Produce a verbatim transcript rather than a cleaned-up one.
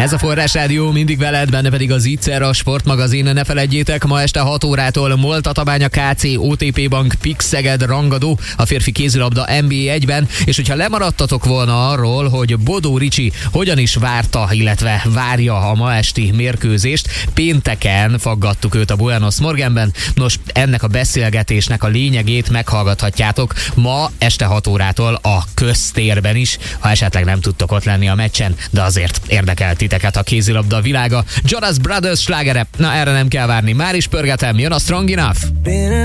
Ez a Forrás Rádió, mindig veled, benne pedig az Itzer, a sportmagazin. Ne feledjétek, ma este hat órától Molta Tabánya ká cé, o té pé Bank, Pix Szeged rangadó a férfi kézilabda en bé egyben, és hogyha lemaradtatok volna arról, hogy Bodó Ricsi hogyan is várta, illetve várja a ma esti mérkőzést, pénteken faggattuk őt a Buenos Morgenben. Nos, ennek a beszélgetésnek a lényegét meghallgathatjátok ma este hat órától a Köztérben is, ha esetleg nem tudtok ott lenni a meccsen, de azért érdekel titeket a kézilabda világa. Jonas Brothers slágere, na erre nem kell várni, már is pörgetem, jön a Strong Enough.